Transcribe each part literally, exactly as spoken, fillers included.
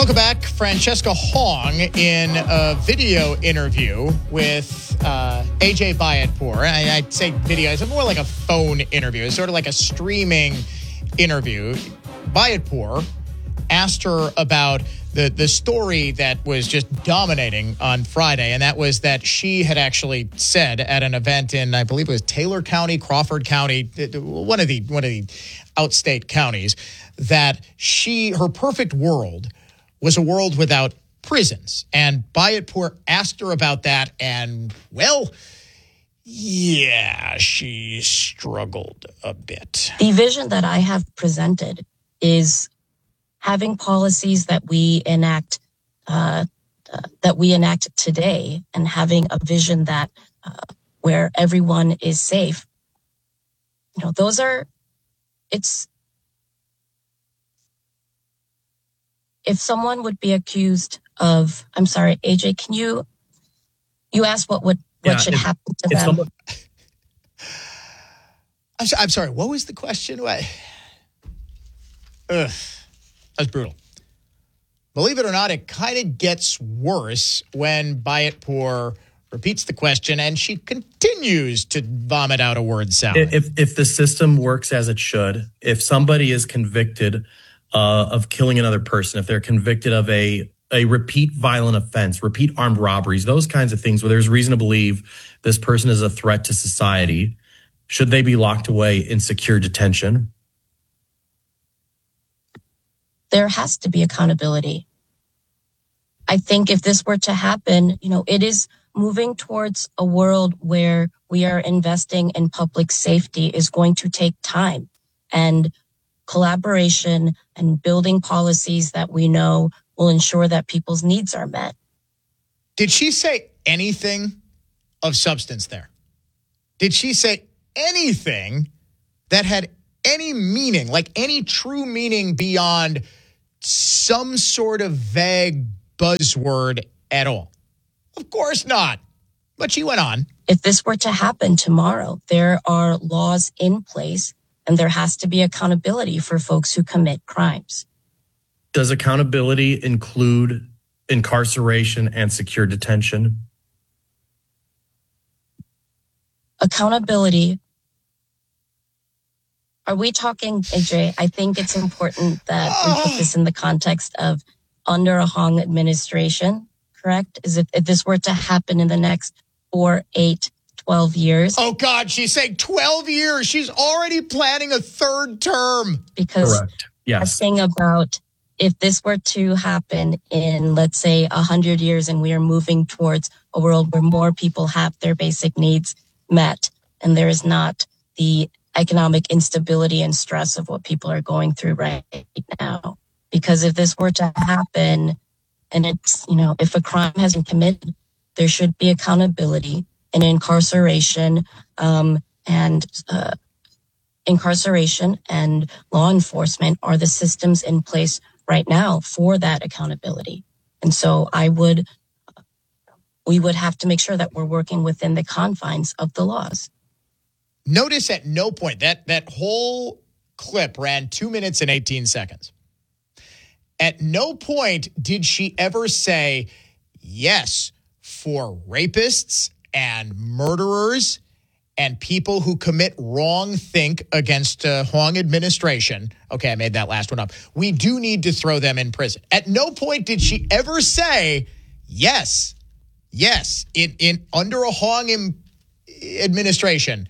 Welcome back. Francesca Hong in a video interview with uh, A J Bayatpour. I, I'd say video. It's more like a phone interview. It's sort of like a streaming interview. Bayatpour asked her about the, the story that was just dominating on Friday, and that was that she had actually said at an event in, I believe it was Taylor County, Crawford County, one of the one of the outstate counties, that she, her perfect world was a world without prisons. And Bayatpour asked her about that, and, well, yeah, she struggled a bit. The vision that I have presented is having policies that we enact, uh, uh, that we enact today, and having a vision that uh, where everyone is safe. You know, those are, it's, if someone would be accused of, I'm sorry, A J, can you, you asked what would, what yeah, should if, happen to them? Someone... I'm, so, I'm sorry, what was the question? What? Ugh, that's brutal. Believe it or not, it kind of gets worse when Bayatpour repeats the question and she continues to vomit out a word salad. If, if the system works as it should, if somebody is convicted Uh, of killing another person, if they're convicted of a a repeat violent offense, repeat armed robberies, those kinds of things where there's reason to believe this person is a threat to society, should they be locked away in secure detention? There has to be accountability. I think if this were to happen, you know, it is moving towards a world where we are investing in public safety is going to take time, and collaboration and building policies that we know will ensure that people's needs are met. Did she say anything of substance there? Did she say anything that had any meaning, like any true meaning beyond some sort of vague buzzword at all? Of course not. But she went on. If this were to happen tomorrow, there are laws in place, and there has to be accountability for folks who commit crimes. Does accountability include incarceration and secure detention? Accountability. Are we talking, A J? I think it's important that we put this in the context of under a Hong administration, correct? Is if, if this were to happen in the next four, eight, twelve years. Oh, God, she's saying twelve years. She's already planning a third term. Because correct. Yes. A thing about if this were to happen in, let's say, one hundred years, and we are moving towards a world where more people have their basic needs met, and there is not the economic instability and stress of what people are going through right now. Because if this were to happen, and it's, you know, if a crime has been committed, there should be accountability. And incarceration, um, and uh, incarceration and law enforcement are the systems in place right now for that accountability. And so I would, we would have to make sure that we're working within the confines of the laws. Notice at no point, that, that whole clip ran two minutes and eighteen seconds. At no point did she ever say, yes, for rapists and murderers and people who commit wrong think against uh, Hong administration. Okay, I made that last one up. We do need to throw them in prison. At no point did she ever say, yes, yes, in, in under a Hong im- administration,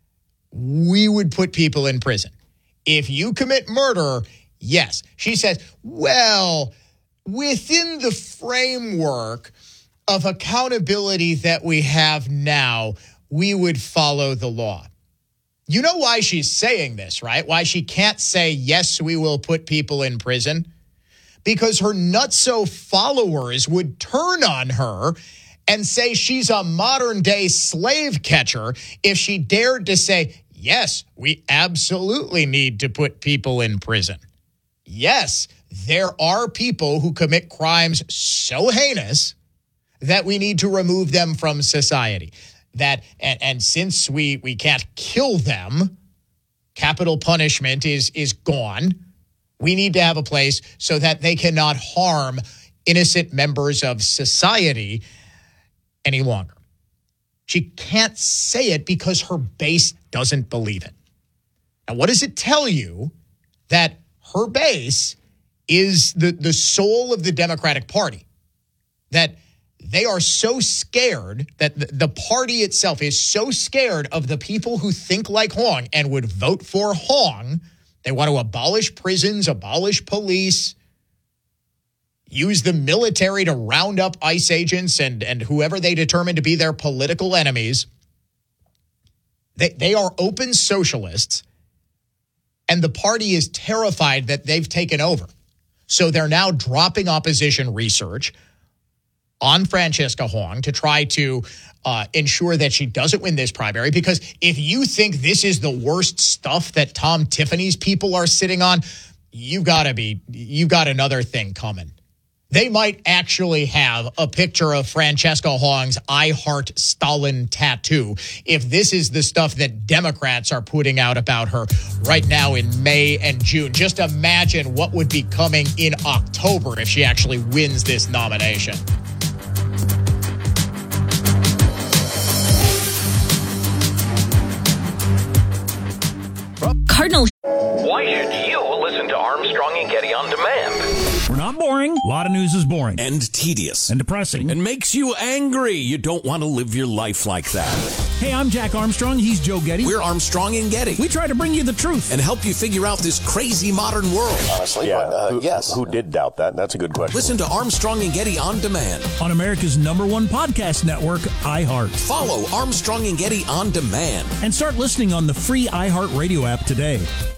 we would put people in prison. If you commit murder, yes. She says, well, within the framework of accountability that we have now, we would follow the law. You know why she's saying this, right? Why she can't say, yes, we will put people in prison? Because her nutso followers would turn on her and say she's a modern-day slave catcher if she dared to say, yes, we absolutely need to put people in prison. Yes, there are people who commit crimes so heinous that we need to remove them from society. That and, and since we, we can't kill them, capital punishment is is gone. We need to have a place so that they cannot harm innocent members of society any longer. She can't say it because her base doesn't believe it. Now, what does it tell you that her base is the, the soul of the Democratic Party? That they are so scared, that the, the party itself is so scared of the people who think like Hong and would vote for Hong. They want to abolish prisons, abolish police, use the military to round up ICE agents and, and whoever they determine to be their political enemies. They, they are open socialists, and the party is terrified that they've taken over. So they're now dropping opposition research on Francesca Hong to try to uh, ensure that she doesn't win this primary. Because if you think this is the worst stuff that Tom Tiffany's people are sitting on, you gotta be, you got another thing coming. They might actually have a picture of Francesca Hong's I Heart Stalin tattoo if this is the stuff that Democrats are putting out about her right now in May and June. Just imagine what would be coming in October if she actually wins this nomination. Cardinal. Why should you listen to Armstrong and Getty on demand? We're not boring. A lot of news is boring. And tedious. And depressing. And makes you angry. You don't want to live your life like that. Hey, I'm Jack Armstrong. He's Joe Getty. We're Armstrong and Getty. We try to bring you the truth. And help you figure out this crazy modern world. Honestly, yeah, but, uh, who, yes. Who did doubt that? That's a good question. Listen to Armstrong and Getty on demand. On America's number one podcast network, iHeart. Follow Armstrong and Getty on demand. And start listening on the free iHeart Radio app today.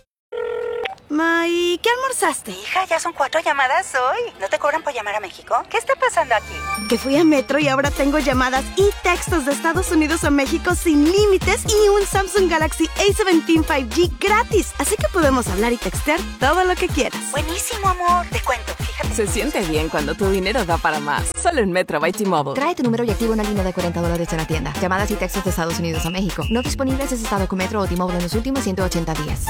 Ma, ¿y qué almorzaste? Hija, ya son cuatro llamadas hoy. ¿No te cobran por llamar a México? ¿Qué está pasando aquí? Que fui a Metro y ahora tengo llamadas y textos de Estados Unidos a México sin límites y un Samsung Galaxy A diecisiete cinco G gratis. Así que podemos hablar y textear todo lo que quieras. Buenísimo, amor. Te cuento, fíjate. Se siente bien cuando tu dinero da para más. Solo en Metro by T-Mobile. Trae tu número y activa una línea de cuarenta dólares en la tienda. Llamadas y textos de Estados Unidos a México. No disponibles si has estado con Metro o T-Mobile en los últimos ciento ochenta días.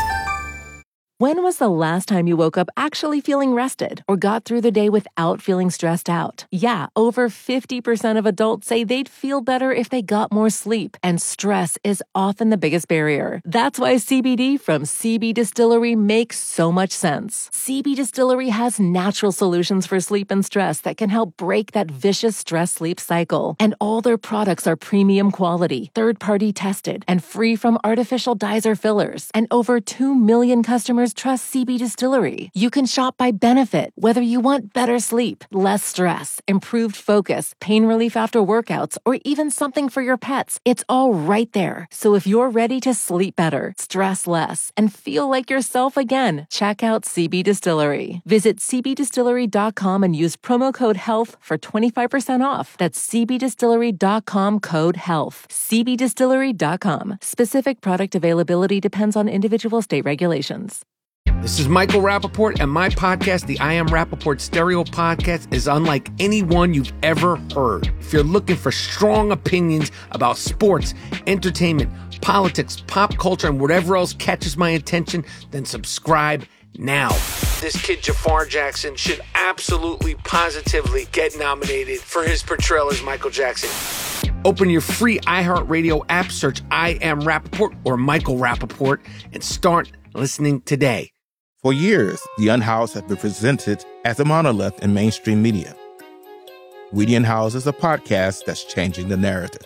When was the last time you woke up actually feeling rested or got through the day without feeling stressed out? Yeah, over fifty percent of adults say they'd feel better if they got more sleep, and stress is often the biggest barrier. That's why C B D from C B Distillery makes so much sense. C B Distillery has natural solutions for sleep and stress that can help break that vicious stress-sleep cycle. And all their products are premium quality, third-party tested, and free from artificial dyes or fillers. And over two million customers trust C B Distillery. You can shop by benefit, whether you want better sleep, less stress, improved focus, pain relief after workouts, or even something for your pets. It's all right there. So if you're ready to sleep better, stress less, and feel like yourself again, check out C B Distillery. Visit c b distillery dot com and use promo code HEALTH for twenty-five percent off. That's c b distillery dot com code HEALTH. c b distillery dot com. Specific product availability depends on individual state regulations. This is Michael Rappaport, and my podcast, the I Am Rappaport Stereo Podcast, is unlike any one you've ever heard. If you're looking for strong opinions about sports, entertainment, politics, pop culture, and whatever else catches my attention, then subscribe now. This kid Jafar Jackson should absolutely, positively get nominated for his portrayal as Michael Jackson. Open your free iHeartRadio app, search I Am Rappaport or Michael Rappaport, and start listening today. For years, The Unhoused has been presented as a monolith in mainstream media. We The Unhoused is a podcast that's changing the narrative.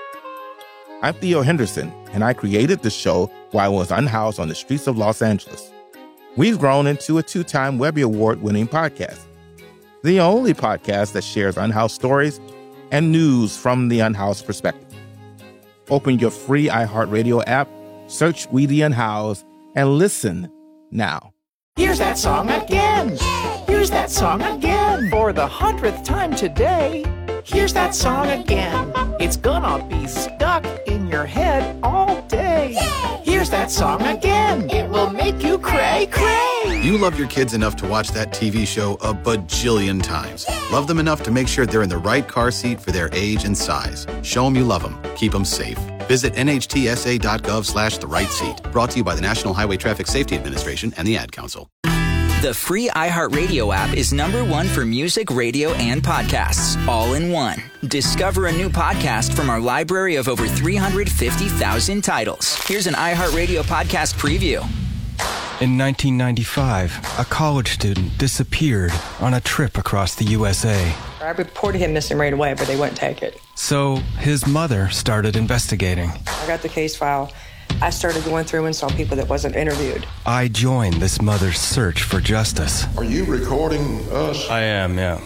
I'm Theo Henderson, and I created the show while I was unhoused on the streets of Los Angeles. We've grown into a two-time Webby Award-winning podcast, the only podcast that shares unhoused stories and news from the unhoused perspective. Open your free iHeartRadio app, search We The Unhoused, and listen now. Here's that song again. Here's that song again. For the hundredth time today. Here's that song again. It's gonna be stuck in your head all day. Here's that song again. It will make you cray cray. You love your kids enough to watch that T V show a bajillion times. Love them enough to make sure they're in the right car seat for their age and size. Show them you love them. Keep them safe. Visit nhtsa.gov slash the right seat. Brought to you by the National Highway Traffic Safety Administration and the Ad Council. The free iHeartRadio app is number one for music, radio, and podcasts, all in one. Discover a new podcast from our library of over three hundred fifty thousand titles. Here's an iHeartRadio podcast preview. In nineteen ninety-five, a college student disappeared on a trip across the U S A. I reported him missing right away, but they wouldn't take it. So his mother started investigating. I got the case file. I started going through and saw people that wasn't interviewed. I joined this mother's search for justice. Are you recording us? I am, yeah.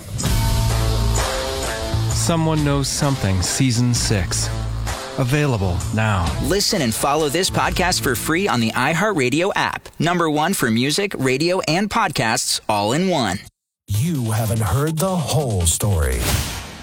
Someone Knows Something, Season six. Available now. Listen and follow this podcast for free on the iHeartRadio app. Number one for music, radio, and podcasts, all in one. You haven't heard the whole story.